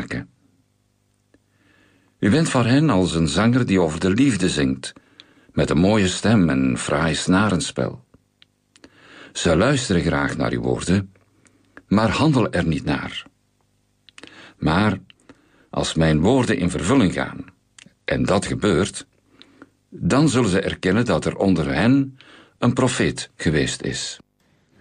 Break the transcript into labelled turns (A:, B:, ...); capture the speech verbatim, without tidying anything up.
A: maken. U bent voor hen als een zanger die over de liefde zingt, met een mooie stem en fraai snarenspel. Ze luisteren graag naar uw woorden, maar handelen er niet naar. Maar als mijn woorden in vervulling gaan, en dat gebeurt, dan zullen ze erkennen dat er onder hen een profeet geweest is.